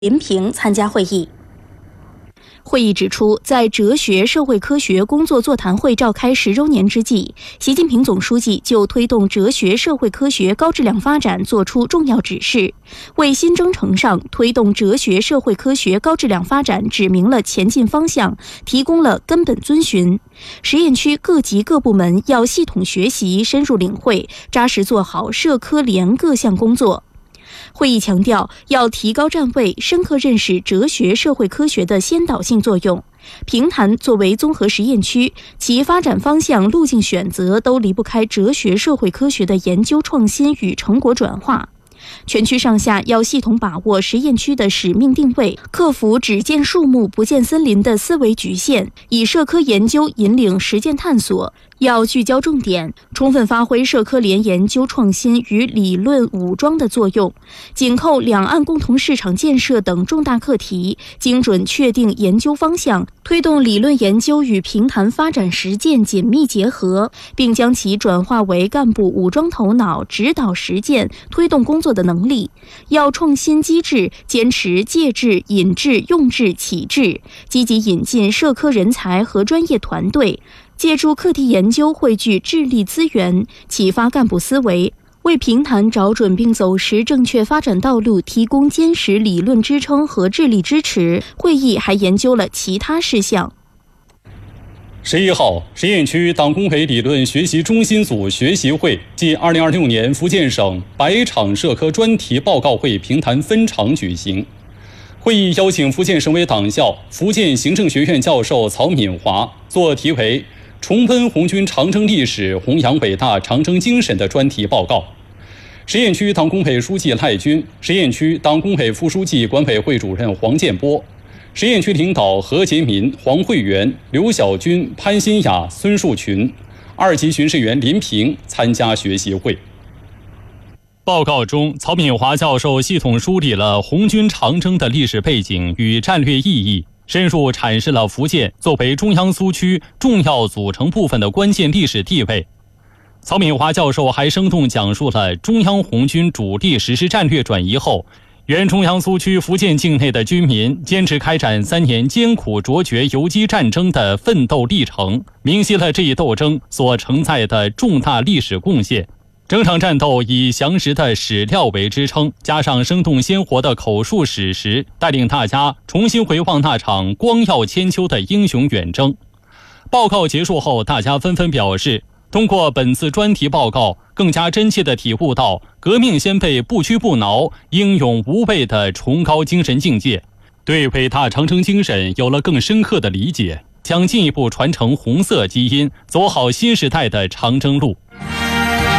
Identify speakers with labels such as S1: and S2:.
S1: 林平参加会议。会议指出，在哲学社会科学工作座谈会召开10周年之际，习近平总书记就推动哲学社会科学高质量发展作出重要指示，为新征程上推动哲学社会科学高质量发展指明了前进方向，提供了根本遵循。实验区各级各部门要系统学习、深入领会、扎实做好社科联各项工作。会议强调，要提高站位，深刻认识哲学社会科学的先导性作用。平潭作为综合实验区，其发展方向、路径选择都离不开哲学社会科学的研究创新与成果转化。全区上下要系统把握实验区的使命定位，克服只见树木不见森林的思维局限，以社科研究引领实践探索。要聚焦重点，充分发挥社科联研究创新与理论武装的作用，紧扣两岸共同市场建设等重大课题，精准确定研究方向，推动理论研究与平潭发展实践紧密结合，并将其转化为干部武装头脑、指导实践、推动工作的能力。要创新机制，坚持借制、引制、用制、启制，积极引进社科人才和专业团队，借助课题研究汇聚智力资源，启发干部思维，为平潭找准并走实正确发展道路提供坚实理论支撑和智力支持。会议还研究了其他事项。
S2: 11号，实验区党工委理论学习中心组学习会暨2026年福建省100场社科专题报告会平潭分场举行。会议邀请福建省委党校、福建行政学院教授曹敏华作题为重温红军长征历史，弘扬伟大长征精神的专题报告。实验区党工委书记赖军，实验区党工委副书记、管委会主任黄建波，实验区领导何杰民、黄慧元、刘小军、潘新雅、孙树群，2级巡视员林平参加学习会。报告中，曹敏华教授系统梳理了红军长征的历史背景与战略意义，深入阐释了福建作为中央苏区重要组成部分的关键历史地位。曹敏华教授还生动讲述了中央红军主力实施战略转移后，原中央苏区福建境内的军民坚持开展3年艰苦卓绝游击战争的奋斗历程，明晰了这一斗争所承载的重大历史贡献。整场战斗以详实的史料为支撑，加上生动鲜活的口述史实，带领大家重新回望那场光耀千秋的英雄远征。报告结束后，大家纷纷表示，通过本次专题报告，更加真切地体悟到革命先辈不屈不挠、英勇无畏的崇高精神境界，对伟大长征精神有了更深刻的理解，将进一步传承红色基因，走好新时代的长征路。